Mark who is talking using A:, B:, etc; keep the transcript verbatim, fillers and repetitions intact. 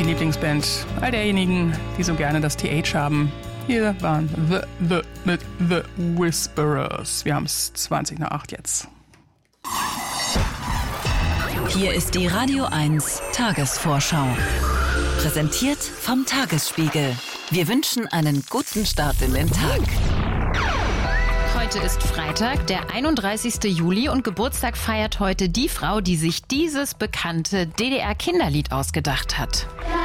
A: die Lieblingsband all derjenigen, die so gerne das T H haben. Hier waren The, The mit The Whisperers. Wir haben es zwanzig nach acht jetzt.
B: Hier ist die Radio eins Tagesvorschau. Präsentiert vom Tagesspiegel. Wir wünschen einen guten Start in den Tag.
C: Heute ist Freitag, der einunddreißigste Juli und Geburtstag feiert heute die Frau, die sich dieses bekannte D D R-Kinderlied ausgedacht hat.